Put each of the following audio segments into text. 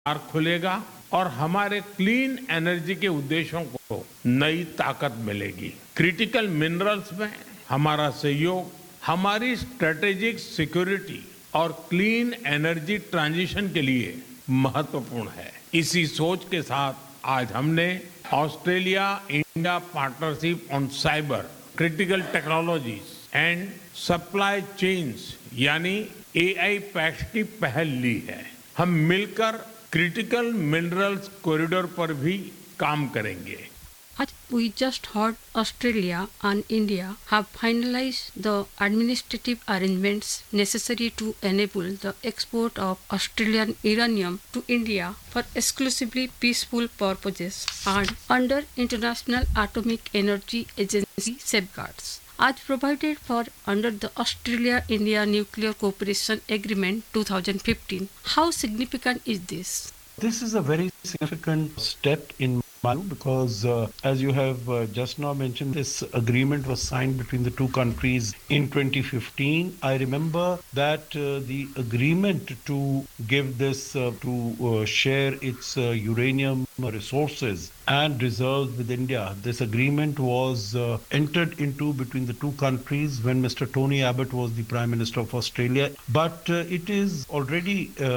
द्वार खुलेगा और हमारे क्लीन एनर्जी के उद्देश्यों को नई ताकत मिलेगी। क्रिटिकल मिनरल्स में हमारा सहयोग हमारी स्ट्रेटेजिक सिक्योरिटी और क्लीन एनर्जी ट्रांजिशन के लिए महत्वपूर्ण है। इसी सोच के साथ आज हमने Australia India partnership on cyber critical technologies and supply chains यानी एआई पैक्ट की पहल ली है। हम मिलकर क्रिटिकल मिनरल्स कॉरिडोर पर भी काम करेंगे। We just heard Australia and India have finalized the administrative arrangements necessary to enable the export of Australian uranium to India for exclusively peaceful purposes and under International Atomic Energy Agency safeguards, as provided for under the Australia-India Nuclear Cooperation Agreement 2015. How significant is this? This is a very significant step in my view because as you have just now mentioned, this agreement was signed between the two countries in 2015. I remember that the agreement to give this to share its uranium resources and reserves with India, this agreement was entered into between the two countries when Mr. Tony Abbott was the Prime Minister of Australia. But it is already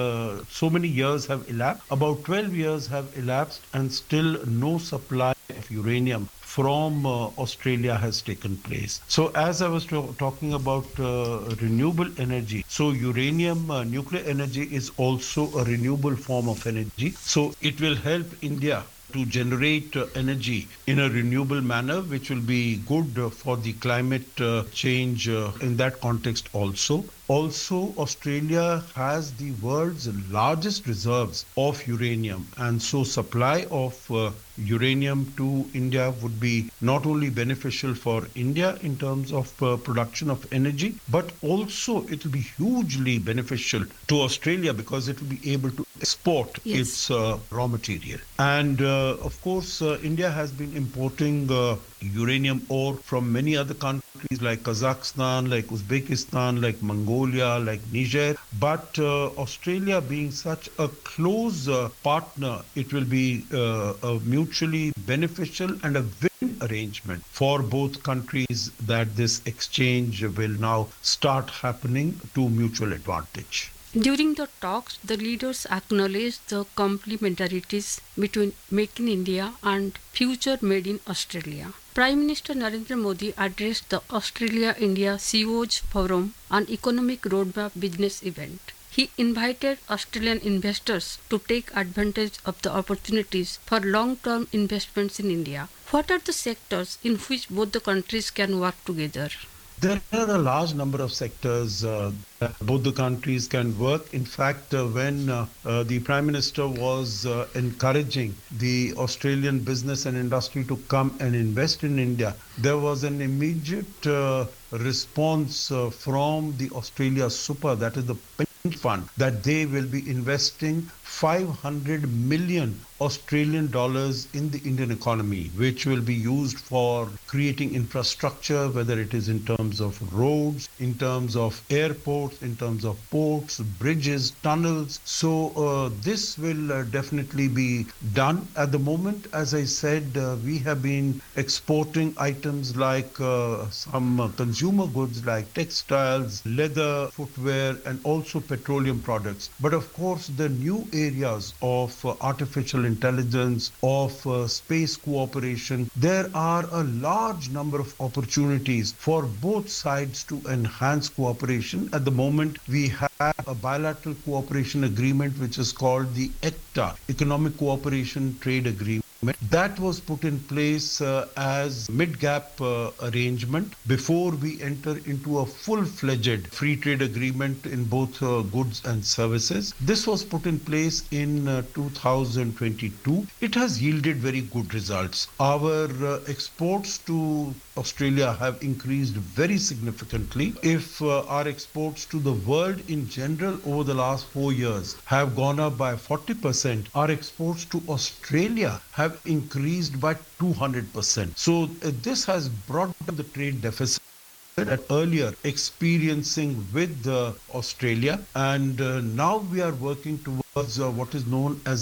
so many years have elapsed. About 12 years have elapsed and still no supply of uranium from Australia has taken place. So as I was talking about renewable energy, so uranium nuclear energy is also a renewable form of energy. So it will help India to generate energy in a renewable manner, which will be good for the climate change in that context also. Also, Australia has the world's largest reserves of uranium, and so supply of uranium to India would be not only beneficial for India in terms of production of energy, but also it will be hugely beneficial to Australia because it will be able to export its raw material. And of course, India has been importing uranium ore from many other countries like Kazakhstan, like Uzbekistan, like Mongolia, like Niger. But Australia being such a close partner, it will be a mutually beneficial and a win arrangement for both countries that this exchange will now start happening to mutual advantage. During the talks, the leaders acknowledged the complementarities between Make in India and Future Made in Australia. Prime Minister Narendra Modi addressed the Australia-India CEOs Forum and Economic Roadmap business event. He invited Australian investors to take advantage of the opportunities for long-term investments in India. What are the sectors in which both the countries can work together? There are a large number of sectors that both the countries can work. In fact, when the Prime Minister was encouraging the Australian business and industry to come and invest in India, there was an immediate response from the Australia Super, that is the pension fund, that they will be investing 500 million Australian dollars in the Indian economy, which will be used for creating infrastructure, whether it is in terms of roads, in terms of airports, in terms of ports, bridges, tunnels. So this will definitely be done. At the moment, as I said, we have been exporting items like some consumer goods like textiles, leather, footwear, and also petroleum products. But of course, the new areas of artificial intelligence, of space cooperation, there are a large number of opportunities for both sides to enhance cooperation. At the moment, we have a bilateral cooperation agreement which is called the ECTA, Economic Cooperation Trade Agreement. That was put in place as mid-gap arrangement before we enter into a full-fledged free trade agreement in both goods and services. This was put in place in 2022. It has yielded very good results. Our exports to Australia have increased very significantly. If our exports to the world in general over the last 4 years have gone up by 40%, our exports to Australia have increased by 200%. So this has brought down the trade deficit that earlier experiencing with Australia, and now we are working towards what is known as